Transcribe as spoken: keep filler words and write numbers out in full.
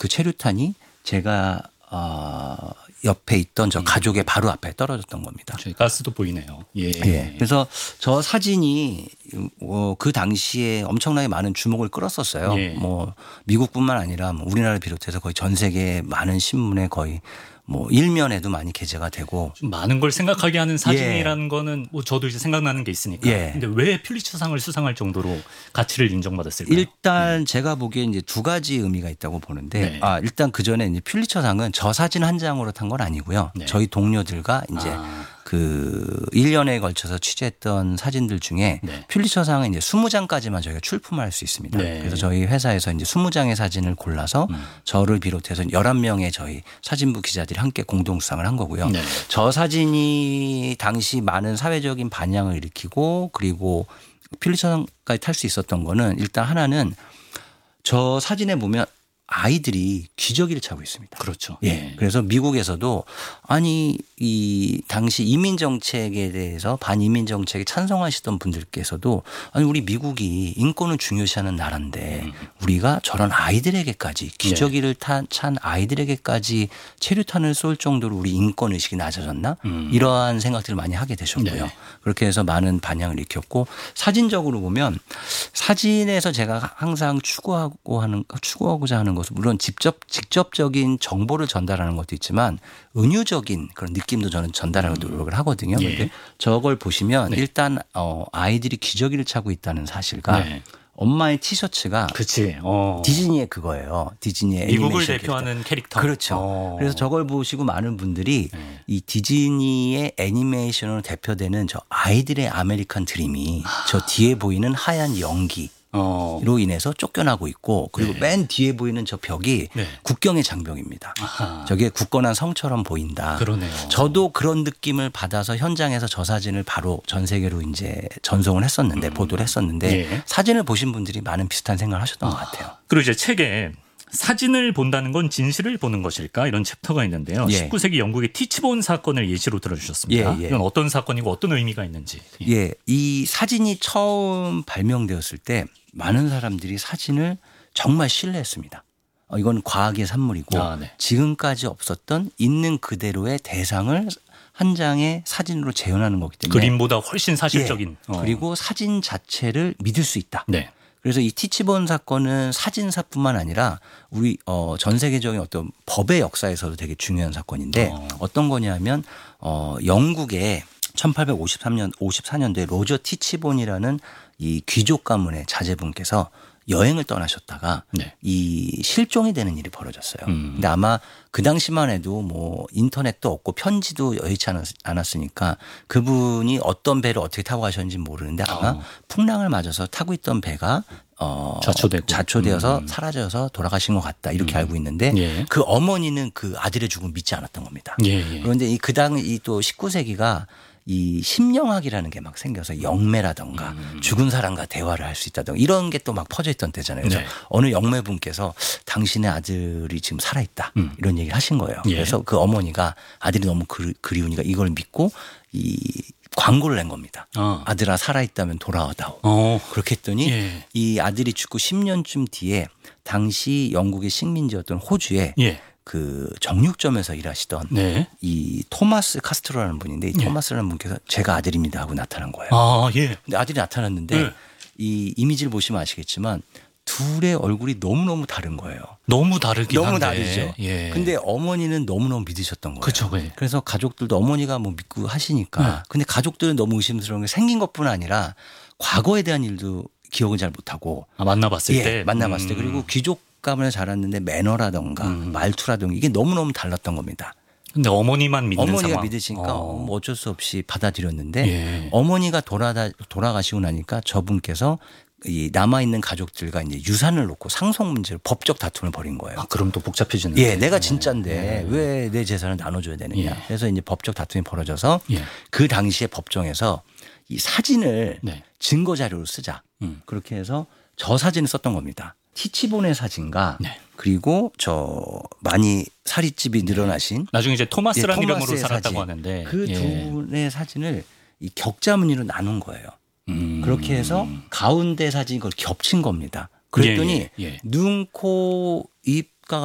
그 체류탄이 제가 어, 옆에 있던 저 가족의 바로 앞에 떨어졌던 겁니다. 가스도 보이네요. 예. 예. 그래서 저 사진이 어, 그 당시에 엄청나게 많은 주목을 끌었었어요. 예. 뭐 미국뿐만 아니라 뭐 우리나라를 비롯해서 거의 전 세계 많은 신문에 거의 뭐 일면에도 많이 게재가 되고 좀 많은 걸 생각하게 하는 사진이라는 예. 거는 뭐 저도 이제 생각나는 게 있으니까. 예. 근데 왜 퓰리처상을 수상할 정도로 가치를 인정받았을까요? 일단 예. 제가 보기에 이제 두 가지 의미가 있다고 보는데 네. 아 일단 그 전에 이제 퓰리처상은 저 사진 한 장으로 탄 건 아니고요. 네. 저희 동료들과 이제 아. 그 일 년에 걸쳐서 취재했던 사진들 중에 네. 퓰리처상은 이제 이십 장까지만 저희가 출품할 수 있습니다. 네. 그래서 저희 회사에서 이제 이십 장의 사진을 골라서 음. 저를 비롯해서 열한 명의 저희 사진부 기자들이 함께 공동 수상을 한 거고요. 네. 저 사진이 당시 많은 사회적인 반향을 일으키고 그리고 퓰리처상까지 탈 수 있었던 거는 일단 하나는 저 사진에 보면 아이들이 기저귀를 차고 있습니다. 그렇죠. 예. 예. 그래서 미국에서도 아니 이 당시 이민 정책에 대해서 반이민 정책에 찬성하시던 분들께서도 아니 우리 미국이 인권을 중요시하는 나라인데 음. 우리가 저런 아이들에게까지 기저귀를 탄, 찬 아이들에게까지 체류탄을 쏠 정도로 우리 인권 의식이 낮아졌나 음. 이러한 생각들을 많이 하게 되셨고요. 네. 그렇게 해서 많은 반향을 일으켰고 사진적으로 보면 사진에서 제가 항상 추구하고 하는 추구하고자 하는 것은 물론 직접 직접적인 정보를 전달하는 것도 있지만 은유적인 그런 느낌도 저는 전달하는 노력을 하거든요. 예. 그런데 저걸 보시면 네. 일단 어, 아이들이 기저귀를 차고 있다는 사실과 네. 엄마의 티셔츠가 그치. 어. 디즈니의 그거예요. 디즈니의 미국을 애니메이션 대표하는 캐릭터. 그렇죠. 어. 그래서 저걸 보시고 많은 분들이 네. 이 디즈니의 애니메이션으로 대표되는 저 아이들의 아메리칸 드림이 아. 저 뒤에 보이는 하얀 연기 어. 로 인해서 쫓겨나고 있고 그리고 네. 맨 뒤에 보이는 저 벽이 네. 국경의 장벽입니다. 아하. 저게 굳건한 성처럼 보인다. 그러네요. 저도 그런 느낌을 받아서 현장에서 저 사진을 바로 전 세계로 이제 전송을 했었는데 음. 보도를 했었는데 예. 사진을 보신 분들이 많은 비슷한 생각을 하셨던 아. 것 같아요. 그리고 이제 책에 사진을 본다는 건 진실을 보는 것일까 이런 챕터가 있는데요. 예. 십구 세기 영국의 티치본 사건을 예시로 들어주셨습니다. 예, 예. 이건 어떤 사건이고 어떤 의미가 있는지. 예, 이 사진이 처음 발명되었을 때 많은 사람들이 사진을 정말 신뢰했습니다. 어, 이건 과학의 산물이고 아, 네. 지금까지 없었던 있는 그대로의 대상을 한 장의 사진으로 재현하는 거기 때문에 그림보다 훨씬 사실적인. 예, 어. 그리고 사진 자체를 믿을 수 있다. 네. 그래서 이 티치본 사건은 사진사뿐만 아니라 우리 어, 전 세계적인 어떤 법의 역사에서도 되게 중요한 사건인데 어. 어떤 거냐면 어, 영국의 천팔백오십삼 년 오십사 년도에 로저 티치본이라는 이 귀족 가문의 자제분께서 여행을 떠나셨다가 네. 이 실종이 되는 일이 벌어졌어요. 음. 근데 아마 그 당시만 해도 뭐 인터넷도 없고 편지도 여의치 않았으니까 그분이 어떤 배를 어떻게 타고 가셨는지 모르는데 아마 어. 풍랑을 맞아서 타고 있던 배가 어 좌초되고. 좌초되어서 음. 사라져서 돌아가신 것 같다 이렇게 음. 알고 있는데 예. 그 어머니는 그 아들의 죽음을 믿지 않았던 겁니다. 예, 예. 그런데 이 그 당 이 또 십구 세기가 이 심령학이라는 게 막 생겨서 영매라던가 음. 죽은 사람과 대화를 할 수 있다던가 이런 게 또 막 퍼져 있던 때잖아요. 그래서 네. 어느 영매분께서 당신의 아들이 지금 살아있다 음. 이런 얘기를 하신 거예요. 예. 그래서 그 어머니가 아들이 너무 그, 그리우니까 이걸 믿고 이 광고를 낸 겁니다. 어. 아들아 살아있다면 돌아와다오. 어. 그렇게 했더니 예. 이 아들이 죽고 십 년쯤 뒤에 당시 영국의 식민지였던 호주에 예. 그 정육점에서 일하시던 네. 이 토마스 카스트로라는 분인데 이 예. 토마스라는 분께서 제가 아들입니다 하고 나타난 거예요. 아, 예. 근데 아들이 나타났는데 네. 이 이미지를 보시면 아시겠지만 둘의 얼굴이 너무너무 다른 거예요. 너무 다르긴 너무 한데. 다르죠. 예. 근데 어머니는 너무너무 믿으셨던 거예요. 그쵸, 예. 그래서 가족들도 어머니가 뭐 믿고 하시니까 네. 근데 가족들은 너무 의심스러운 게 생긴 것뿐 아니라 과거에 대한 일도 기억을 잘 못하고 아, 만나봤을 예, 때. 만나봤을 때 음. 그리고 귀족 가문에 자랐는데 매너라던가 음. 말투라던가 이게 너무너무 달랐던 겁니다. 근데 어머니만 믿는 어머니가 상황. 믿으시니까 어. 뭐 어쩔 수 없이 받아들였는데 예. 어머니가 돌아다, 돌아가시고 나니까 저분께서 이 남아있는 가족들과 이제 유산을 놓고 상속 문제로 법적 다툼을 벌인 거예요. 아, 그럼 또 복잡해지는데. 예, 내가 진짜인데 예. 왜 내 재산을 나눠줘야 되느냐. 예. 그래서 이제 법적 다툼이 벌어져서 예. 그 당시에 법정에서 이 사진을 네. 증거 자료로 쓰자. 음. 그렇게 해서 저 사진을 썼던 겁니다. 티치본의 사진과 네. 그리고 저 많이 살이집이 늘어나신 나중에 이제 토마스라는 예, 이름으로 토마스의 살았다고 사진. 하는데. 그 두 예. 분의 사진을 이 격자 무늬로 나눈 거예요. 음. 그렇게 해서 가운데 사진이 그걸 겹친 겁니다. 그랬더니 예, 예, 예. 눈, 코, 입,